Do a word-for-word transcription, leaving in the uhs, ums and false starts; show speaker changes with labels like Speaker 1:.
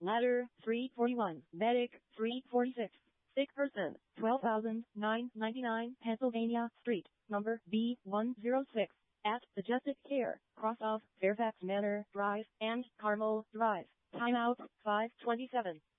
Speaker 1: Ladder, three forty-one. Medic, three forty-six. Sick person, twelve thousand nine hundred ninety-nine, Pennsylvania Street, number B one oh six, at Majestic Care, cross off Fairfax Manor Drive and Carmel Drive. Timeout, five twenty-seven.